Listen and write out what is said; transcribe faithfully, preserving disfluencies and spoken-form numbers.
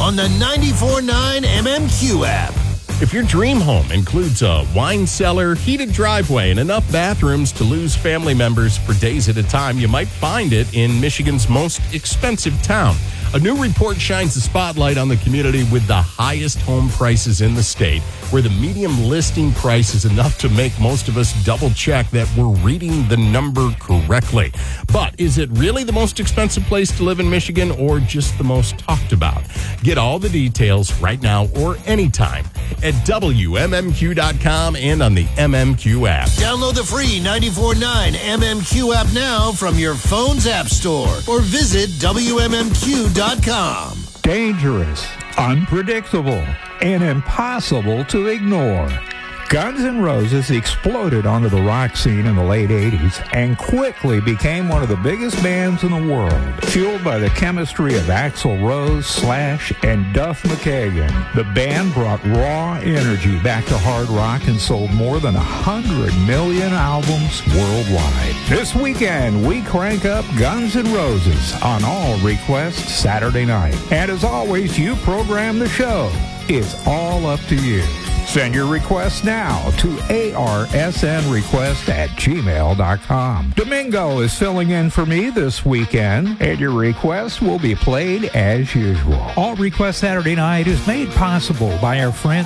on the ninety-four point nine M M Q app. If your dream home includes a wine cellar, heated driveway, and enough bathrooms to lose family members for days at a time, you might find it in Michigan's most expensive town. A new report shines the spotlight on the community with the highest home prices in the state, where the median listing price is enough to make most of us double check that we're reading the number correctly. But is it really the most expensive place to live in Michigan, or just the most talked about? Get all the details right now or anytime at W M M Q dot com and on the M M Q app. Download the free ninety-four point nine M M Q app now from your phone's app store or visit W M M Q dot com. Dangerous, unpredictable, and impossible to ignore. Guns N' Roses exploded onto the rock scene in the late eighties and quickly became one of the biggest bands in the world. Fueled by the chemistry of Axl Rose, Slash, and Duff McKagan, the band brought raw energy back to hard rock and sold more than one hundred million albums worldwide. This weekend, we crank up Guns N' Roses on All Request Saturday night. And as always, you program the show. It's all up to you. Send your requests now to arsnrequest at gmail dot com. Domingo is filling in for me this weekend, and your requests will be played as usual. All Request Saturday Night is made possible by our friends